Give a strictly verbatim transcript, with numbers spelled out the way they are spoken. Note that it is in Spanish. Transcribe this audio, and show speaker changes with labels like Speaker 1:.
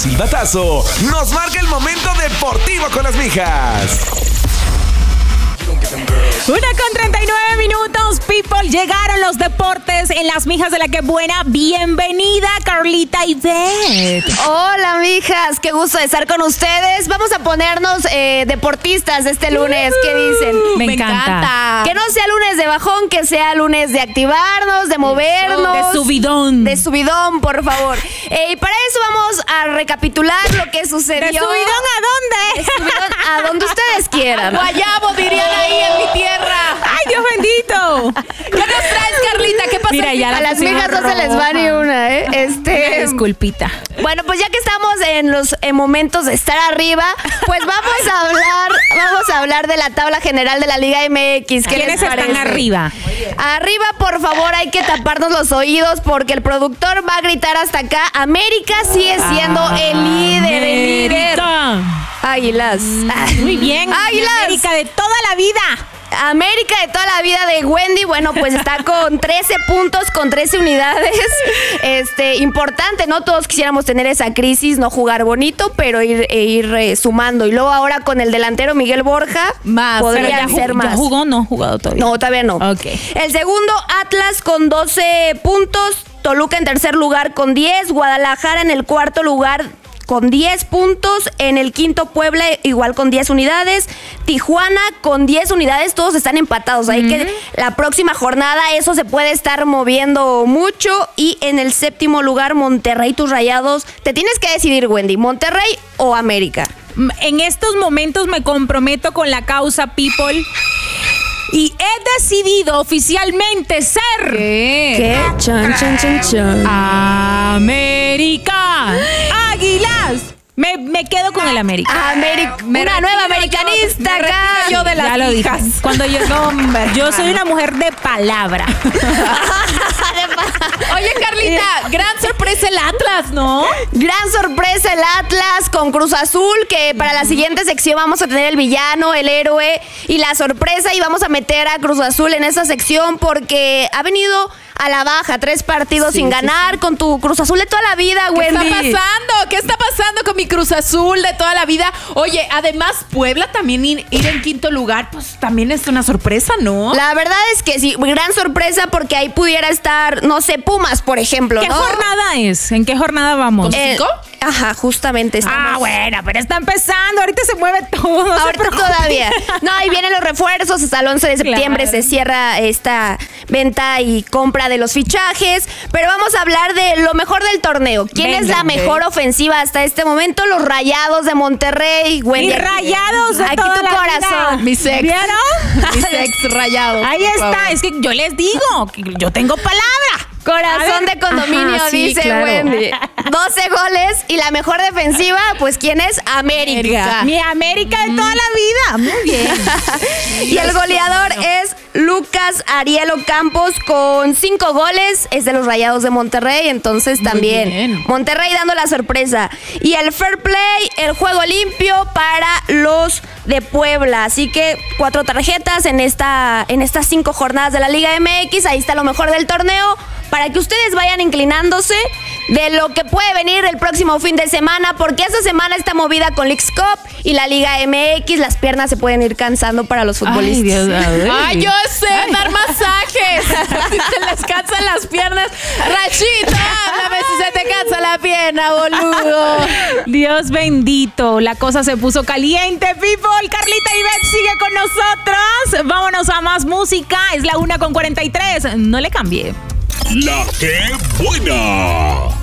Speaker 1: silbatazo, nos marca el momento deportivo con las mijas.
Speaker 2: Una con treinta y nueve minutos, people. Llegaron los deportes en las mijas de la que buena. Bienvenida, Carlita y Beth.
Speaker 3: Hola, mijas. Qué gusto de estar con ustedes. Vamos a ponernos eh, deportistas este lunes. ¿Qué dicen?
Speaker 2: Me, Me encanta. encanta.
Speaker 3: Que no sea lunes de bajón, que sea lunes de activarnos, de movernos.
Speaker 2: De subidón.
Speaker 3: De subidón, por favor. Eh, y para eso vamos a recapitular lo que sucedió.
Speaker 2: ¿De subidón a dónde?
Speaker 3: De subidón a donde ustedes quieran.
Speaker 4: Guayabo, dirían ahí en mi tierra.
Speaker 2: ¡Ay, Dios bendito!
Speaker 4: ¿Qué nos traes, Carlita? ¿Qué pasa?
Speaker 2: Mira, ya
Speaker 3: a las mijas no se les va ni una, ¿eh? Este,
Speaker 2: una disculpita.
Speaker 3: Bueno, pues ya que estamos en los en momentos de estar arriba, pues vamos a hablar, vamos a hablar de la tabla general de la Liga M X. ¿Qué
Speaker 2: ¿Quiénes
Speaker 3: les parece?
Speaker 2: están arriba?
Speaker 3: Arriba, por favor, hay que taparnos los oídos porque el productor va a gritar hasta acá. América sigue siendo ah, el líder, el líder. Águilas.
Speaker 2: Muy bien.
Speaker 3: Águilas.
Speaker 2: América de toda la vida.
Speaker 3: América de toda la vida de Wendy, bueno, pues está con trece puntos, con trece unidades. Este, importante, ¿no? Todos quisiéramos tener esa crisis, no jugar bonito, pero ir, e ir eh, sumando. Y luego ahora con el delantero Miguel Borja,
Speaker 2: más,
Speaker 3: podrían
Speaker 2: ya
Speaker 3: ser
Speaker 2: jug-
Speaker 3: más.
Speaker 2: ¿Ya jugó o no ha jugado todavía?
Speaker 3: No, todavía no.
Speaker 2: Ok.
Speaker 3: El segundo, Atlas con doce puntos. Toluca en tercer lugar con diez. Guadalajara en el cuarto lugar con diez puntos. En el quinto, Puebla igual con diez unidades. Tijuana con diez unidades. Todos están empatados. Ahí uh-huh. que la próxima jornada eso se puede estar moviendo mucho. Y en el séptimo lugar, Monterrey, tus Rayados. Te tienes que decidir, Wendy, ¿Monterrey o América?
Speaker 2: En estos momentos me comprometo con la causa, people. Y he decidido oficialmente ser...
Speaker 3: ¿Qué? ¿Qué? Chan, chan, chan, chan.
Speaker 2: América. Águilas. Me, me quedo con el América.
Speaker 3: América. Una nueva americanista
Speaker 4: yo,
Speaker 3: acá.
Speaker 4: Yo de las
Speaker 2: ya lo
Speaker 4: hijas.
Speaker 2: dije. Cuando yo, no, yo soy una mujer de palabra.
Speaker 4: Oye, Carlita, gran sorpresa el Atlas, ¿no?
Speaker 3: Gran sorpresa el Atlas con Cruz Azul, que para la siguiente sección vamos a tener el villano, el héroe y la sorpresa, y vamos a meter a Cruz Azul en esa sección porque ha venido a la baja, tres partidos sí, sin ganar sí, sí. con tu Cruz Azul de toda la vida, Wendy.
Speaker 4: ¿Qué está pasando? ¿Qué está pasando con mi Cruz Azul de toda la vida? Oye, además, Puebla también ir, ir en quinto lugar, pues también es una sorpresa, ¿no?
Speaker 3: La verdad es que sí, gran sorpresa porque ahí pudiera estar, no sé, Pumas, por ejemplo,
Speaker 2: ¿Qué
Speaker 3: ¿no?
Speaker 2: jornada es? ¿En qué jornada vamos?
Speaker 4: ¿Con cinco?
Speaker 3: Eh, ajá, justamente. Estamos...
Speaker 2: Ah, bueno, pero está empezando, ahorita se mueve todo. No
Speaker 3: ahorita todavía. No, ahí vienen los refuerzos, hasta el once de septiembre claro. se cierra esta venta y compra de los fichajes, pero vamos a hablar de lo mejor del torneo. ¿Quién Venga, es la okay. mejor ofensiva hasta este momento? Los Rayados de Monterrey. Wendy,
Speaker 2: Mis Rayados de
Speaker 3: aquí
Speaker 2: toda
Speaker 3: tu
Speaker 2: la
Speaker 3: corazón.
Speaker 2: Vida.
Speaker 4: Mis ex.
Speaker 2: ¿Vieron?
Speaker 4: Mis ex Rayados.
Speaker 2: Ahí está, favor. Es que yo les digo, que yo tengo palabra.
Speaker 3: Corazón de condominio, ajá, sí, dice claro. Wendy. doce goles y la mejor defensiva, pues ¿quién es? América.
Speaker 2: Mi América de toda la vida. Muy bien.
Speaker 3: Y el goleador es Lucas Arielo Campos con cinco goles. Es de los Rayados de Monterrey, entonces muy también bien. Monterrey dando la sorpresa. Y el fair play, el juego limpio para los de Puebla. Así que cuatro tarjetas en esta en estas cinco jornadas de la Liga M X. Ahí está lo mejor del torneo, para que ustedes vayan inclinándose de lo que puede venir el próximo fin de semana, porque esta semana está movida con Leagues Cup y la Liga M X. Las piernas se pueden ir cansando para los futbolistas.
Speaker 2: Ay, Dios, ay.
Speaker 4: Ay yo sé, ay. dar masajes. Si te les cansan las piernas. Rachita, a ver si se te cansa la pierna, boludo.
Speaker 2: Dios bendito, la cosa se puso caliente, people. Carlita y Beth sigue con nosotros. Vámonos a más música. Es la una con cuarenta y tres. No le cambie.
Speaker 1: La que buena.